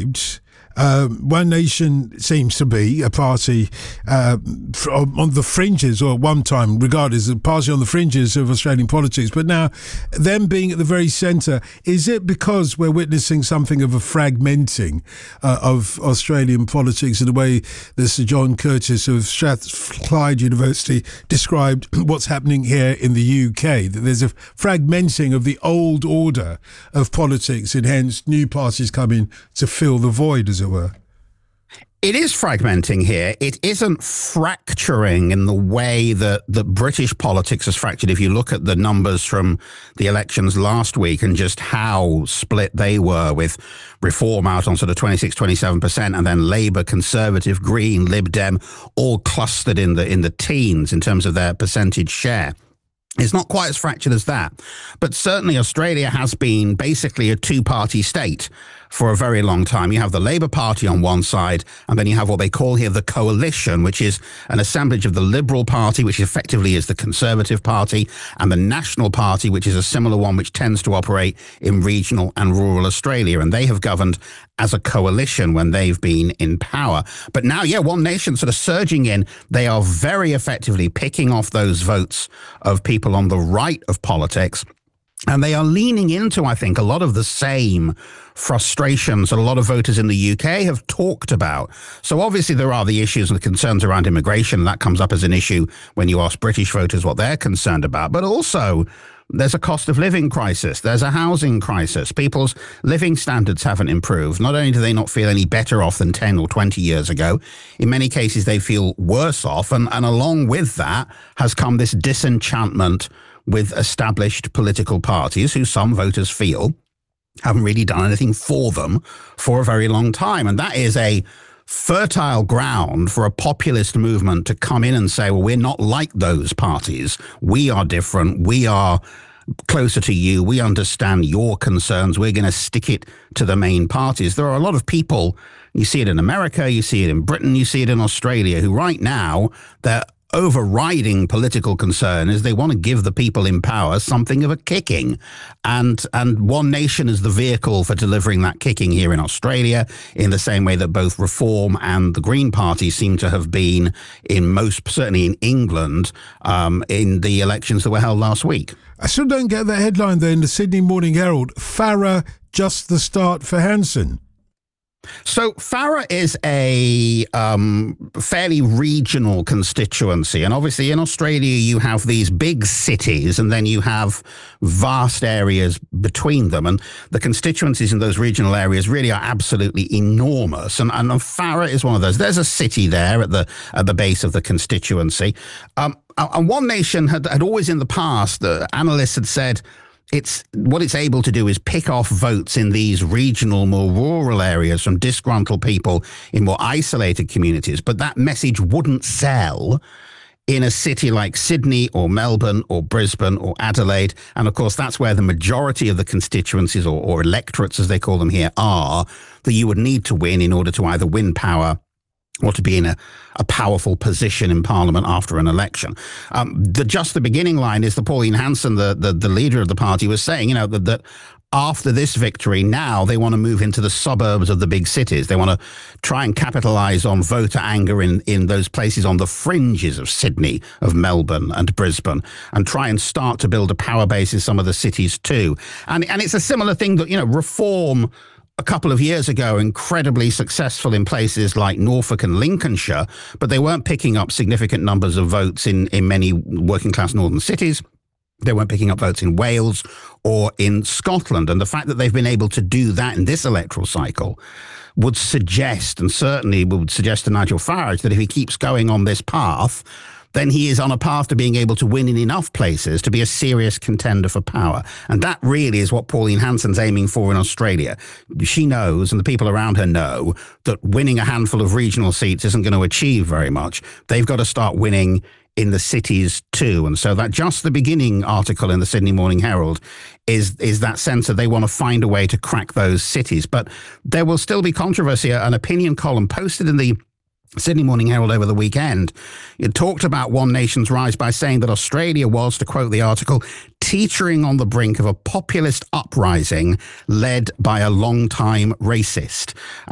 described, One Nation seems to be a party on the fringes, or at one time regarded as a party on the fringes of Australian politics, but now them being at the very centre. Is it because we're witnessing something of a fragmenting of Australian politics in the way that Sir John Curtis of Strathclyde University described what's happening here in the UK, that there's a fragmenting of the old order of politics and hence new parties coming to fill the void, as it were? It is fragmenting here. It isn't fracturing in the way that British politics is fractured. If you look at the numbers from the elections last week and just how split they were, with Reform out on sort of 26, 27%, and then Labour, Conservative, Green, Lib Dem, all clustered in the teens in terms of their percentage share. It's not quite as fractured as that, but certainly Australia has been basically a two-party state for a very long time. You have the Labour Party on one side, and then you have what they call here the Coalition, which is an assemblage of the Liberal Party, which effectively is the Conservative Party, and the National Party, which is a similar one which tends to operate in regional and rural Australia. And they have governed as a coalition when they've been in power. But now, One Nation sort of surging in. They are very effectively picking off those votes of people on the right of politics. And they are leaning into, I think, a lot of the same frustrations that a lot of voters in the UK have talked about. So obviously there are the issues and the concerns around immigration. That comes up as an issue when you ask British voters what they're concerned about. But also there's a cost of living crisis. There's a housing crisis. People's living standards haven't improved. Not only do they not feel any better off than 10 or 20 years ago, in many cases they feel worse off. And along with that has come this disenchantment with established political parties who some voters feel haven't really done anything for them for a very long time. And that is a fertile ground for a populist movement to come in and say, well, we're not like those parties. We are different. We are closer to you. We understand your concerns. We're going to stick it to the main parties. There are a lot of people, you see it in America, you see it in Britain, you see it in Australia, who right now, they're overriding political concern is they want to give the people in power something of a kicking. And One Nation is the vehicle for delivering that kicking here in Australia, in the same way that both Reform and the Green Party seem to have been certainly in England, in the elections that were held last week. I still don't get that headline there in the Sydney Morning Herald, Farah just the start for Hanson. So Farah is a fairly regional constituency. And obviously in Australia, you have these big cities and then you have vast areas between them. And the constituencies in those regional areas really are absolutely enormous. And Farah is one of those. There's a city there at the base of the constituency. And One Nation had always in the past, the analysts had said, what it's able to do is pick off votes in these regional, more rural areas from disgruntled people in more isolated communities. But that message wouldn't sell in a city like Sydney or Melbourne or Brisbane or Adelaide. And of course, that's where the majority of the constituencies or electorates, as they call them here, are, that you would need to win in order to either win power or to be in a powerful position in Parliament after an election. The beginning line is that Pauline Hanson, the leader of the party, was saying, that after this victory, now they want to move into the suburbs of the big cities. They want to try and capitalise on voter anger in those places on the fringes of Sydney, of Melbourne and Brisbane, and try and start to build a power base in some of the cities too. And it's a similar thing that, Reform a couple of years ago, incredibly successful in places like Norfolk and Lincolnshire, but they weren't picking up significant numbers of votes in many working class northern cities. They weren't picking up votes in Wales or in Scotland. And the fact that they've been able to do that in this electoral cycle would suggest, and certainly would suggest to Nigel Farage, that if he keeps going on this path, then he is on a path to being able to win in enough places to be a serious contender for power. And that really is what Pauline Hanson's aiming for in Australia. She knows, and the people around her know, that winning a handful of regional seats isn't going to achieve very much. They've got to start winning in the cities too. And so that just the beginning article in the Sydney Morning Herald is that sense that they want to find a way to crack those cities. But there will still be controversy. An opinion column posted in the Sydney Morning Herald over the weekend, it talked about One Nation's rise by saying that Australia was, to quote the article, teetering on the brink of a populist uprising led by a long-time racist.